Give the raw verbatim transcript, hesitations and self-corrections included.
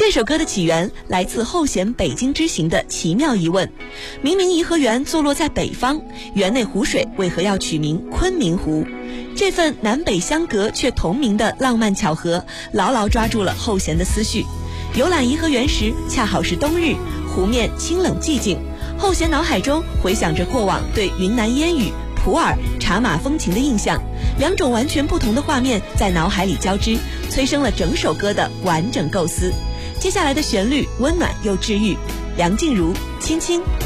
这首歌的起源来自后弦北京之行的奇妙疑问：明明颐和园坐落在北方，园内湖水为何要取名昆明湖？这份南北相隔却同名的浪漫巧合，牢牢抓住了后弦的思绪。游览颐和园时，恰好是冬日，湖面清冷寂静，后弦脑海中回想着过往对云南烟雨、普洱、茶马风情的印象，两种完全不同的画面在脑海里交织，催生了整首歌的完整构思。接下来的旋律温暖又治愈，梁静茹，亲亲。